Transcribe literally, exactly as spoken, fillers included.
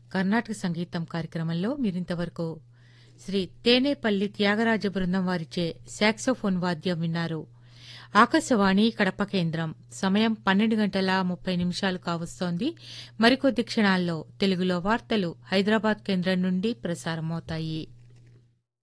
కర్ణాటక సంగీతం కార్యక్రమంలో మీరింతవరకు శ్రీ తేనేపల్లి త్యాగరాజ బృందం వారిచే సాక్సోఫోన్ వాద్యం విన్నారు. ఆకాశవాణి కడప కేంద్రం సమయం పన్నెండు గంటల ముప్పై నిమిషాలు కావస్తోంది. మరికొద్ది క్షణాల్లో తెలుగులో వార్తలు హైదరాబాద్ కేంద్రం నుండి ప్రసారమవుతాయి.